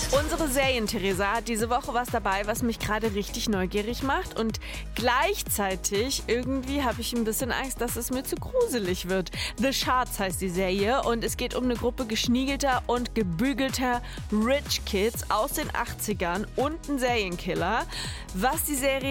Unsere Serien-Theresa hat diese Woche was dabei, was mich gerade richtig neugierig macht. Und gleichzeitig irgendwie habe ich ein bisschen Angst, dass es mir zu gruselig wird. The Shards heißt die Serie und es geht um eine Gruppe geschniegelter und gebügelter Rich Kids aus den 80ern und einen Serienkiller. Was die Serie